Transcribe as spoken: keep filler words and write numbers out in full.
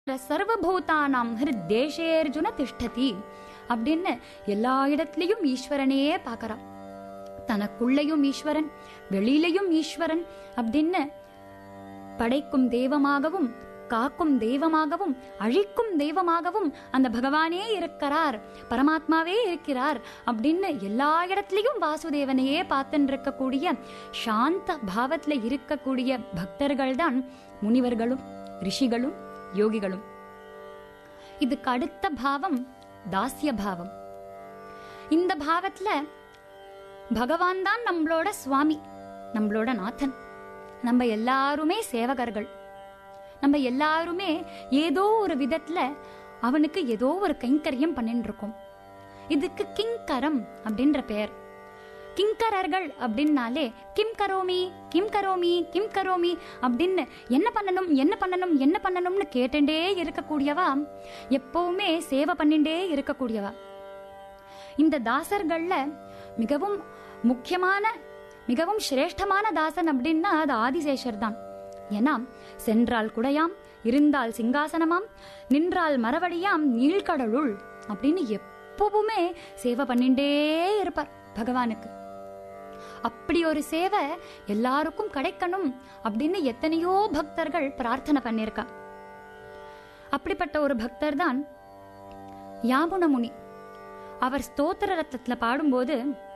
சர்வபூதானாம் ஹிருத்தேஷேர்ஜுன திஷ்டதி அப்படின்னு எல்லா இடத்துலயும் ஈஸ்வரனையே பார்க்கறான். தனக்குள்ளையும் ஈஸ்வரன், வெளியிலையும் ஈஸ்வரன் அப்படின்னு படைக்கும் தெய்வமாகவும் காக்கும் தெய்வமாகவும் அழிக்கும் தெய்வமாகவும் அந்த பகவானே இருக்கிறார், பரமாத்மாவே இருக்கிறார் அப்படின்னு எல்லா இடத்துலயும் வாசுதேவனையே பார்த்துட்டு இருக்கக்கூடிய சாந்த பாவத்துல இருக்கக்கூடிய பக்தர்கள் தான் முனிவர்களும் ரிஷிகளும் யோகிகளும். இதுக்கு அடுத்த பாவம் தாஸ்ய பாவம். இந்த பாவத்துல பகவான் தான் நம்மளோட சுவாமி, நம்மளோட நாதன். நம்ம எல்லாருமே சேவகர்கள். நம்ம எல்லாருமே ஏதோ ஒரு விதத்துல அவனுக்கு ஏதோ ஒரு கைங்கரியம் பண்ணிட்டு இருக்கோம். இதுக்கு கிங்கரம் அப்படின்ற பெயர். கிங்கரர்கள் அப்படின்னாலே கிம் கரோமி கிம் கரோமி கிம் கரோமி அப்படின்னு என்ன பண்ணணும் என்ன பண்ணணும் என்ன பண்ணணும்னு கேட்டுட்டே இருக்கக்கூடியவா, எப்பவுமே சேவை பண்ணிட்டே இருக்கக்கூடியவா. இந்த தாசர்கள்ல மிகவும் முக்கியமான மிகவும் சிரேஷ்டமான தாசன் அப்படின்னா அது ஆதிசேஷர் தான். ஏன்னா சென்றால் குடையாம், இருந்தால் சிங்காசனமாம், நின்றால் மரவடியாம், நீழ்கடலுள் அப்படின்னு எப்பவுமே சேவை பண்ணிட்டே இருப்பார் பகவானுக்கு. அப்படி ஒரு சேவை எல்லாருக்கும் கிடைக்கணும் அப்படின்னு எத்தனையோ பக்தர்கள் பிரார்த்தனை பண்ணிருக்கா. அப்படிப்பட்ட ஒரு பக்தர் தான் யாமுன முனி. அவர் ஸ்தோத்திர ரத்னத்துல பாடும்போது